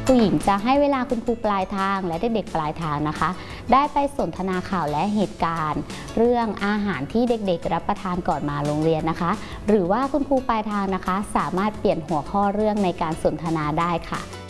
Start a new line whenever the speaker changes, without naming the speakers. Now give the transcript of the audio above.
ครูหญิงจะให้เวลาคุณครูปลายทางและเด็กๆปลายทางนะคะได้ไปสนทนาข่าวและเหตุการณ์เรื่องอาหารที่เด็กๆรับประทานก่อนมาโรงเรียนนะคะหรือว่าคุณครูปลายทางนะคะสามารถเปลี่ยนหัวข้อเรื่องในการสนทนาได้ค่ะ